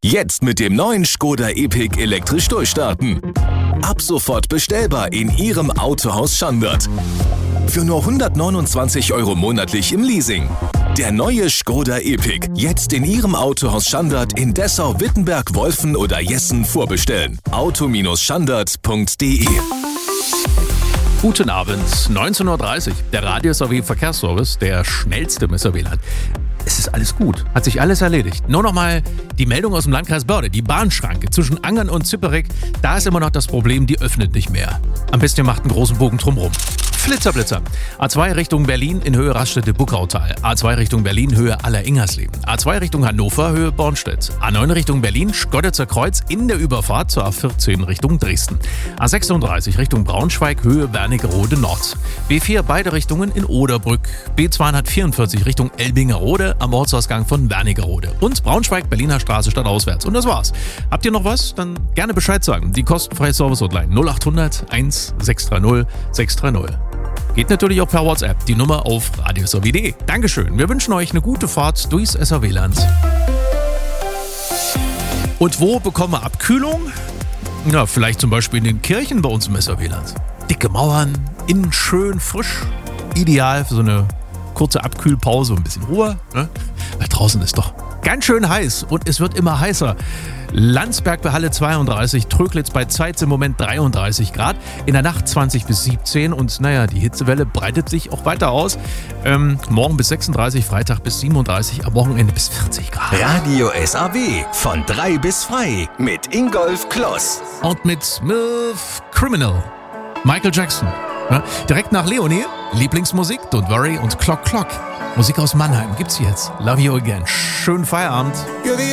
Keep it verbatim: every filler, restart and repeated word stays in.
Jetzt mit dem neuen Škoda Epiq elektrisch durchstarten. Ab sofort bestellbar in Ihrem Autohaus Schandert. Für nur hundertneunundzwanzig Euro monatlich im Leasing. Der neue Škoda Epiq. Jetzt in Ihrem Autohaus Schandert in Dessau, Wittenberg, Wolfen oder Jessen vorbestellen. auto Schandert punkt de. Guten Abend, neunzehn Uhr dreißig. Der Radio S A W Verkehrsservice, der schnellste im S A W-Land. Es ist alles gut, hat sich alles erledigt. Nur noch mal die Meldung aus dem Landkreis Börde. Die Bahnschranke zwischen Angern und Zipperich, da ist immer noch das Problem, die öffnet nicht mehr. Am besten ihr macht einen großen Bogen drumrum. Flitzer-Blitzer. A zwei Richtung Berlin in Höhe Raststätte-Buckautal. A zwei Richtung Berlin Höhe Aller-Ingersleben. A zwei Richtung Hannover Höhe Bornstedt. A neun Richtung Berlin Schkoditzer Kreuz in der Überfahrt zur A vierzehn Richtung Dresden. A sechsunddreißig Richtung Braunschweig Höhe Wernigerode Nord. B vier beide Richtungen in Oderbrück. B zweihundertvierundvierzig Richtung Elbingerode am Ortsausgang von Wernigerode. Und Braunschweig Berliner Straße stadtauswärts. Und das war's. Habt ihr noch was? Dann gerne Bescheid sagen. Die kostenfreie Service-Hotline null acht hundert eins sechs drei null sechs drei null. Geht natürlich auch per WhatsApp, die Nummer auf radio s a w punkt de. Dankeschön, wir wünschen euch eine gute Fahrt durchs S A W-Land. Und wo bekommen wir Abkühlung? Ja, vielleicht zum Beispiel in den Kirchen bei uns im S A W-Land. Dicke Mauern, innen schön frisch, ideal für so eine kurze Abkühlpause und ein bisschen Ruhe. Ne? Weil draußen ist doch ganz schön heiß und es wird immer heißer. Landsberg bei Halle zweiunddreißig, Tröglitz bei Zeitz im Moment dreiunddreißig Grad, in der Nacht zwanzig bis siebzehn und naja, die Hitzewelle breitet sich auch weiter aus. Ähm, morgen bis sechsunddreißig, Freitag bis siebenunddreißig, am Wochenende bis vierzig Grad. Radio S A W von drei bis frei mit Ingolf Kloss. Und mit Milf Criminal, Michael Jackson. Ja, direkt nach Leonie, Lieblingsmusik, Don't Worry und Clock Clock. Musik aus Mannheim gibt's jetzt. Love You Again. Schönen Feierabend. You're the